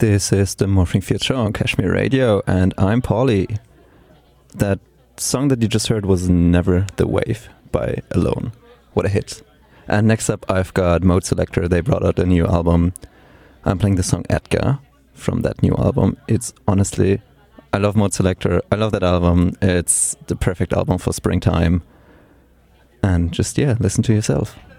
This is the Morphing Field Show on Kashmir Radio, and I'm Paulie. That song that you just heard was Never the Wave by Alone. What a hit. And next up I've got Mode Selector. They brought out a new album. I'm playing the song Edgar from that new album. It's honestly, I love Mode Selector. I love that album. It's the perfect album for springtime. And just, yeah, listen to yourself.